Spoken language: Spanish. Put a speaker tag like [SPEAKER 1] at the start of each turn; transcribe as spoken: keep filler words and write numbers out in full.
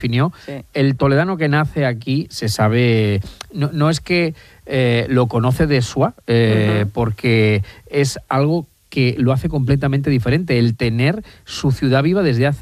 [SPEAKER 1] definió. Sí. El toledano que nace aquí se sabe, no, no es que eh, lo conoce de sua, eh, uh-huh. porque es algo que lo hace completamente diferente, el tener su ciudad viva desde hace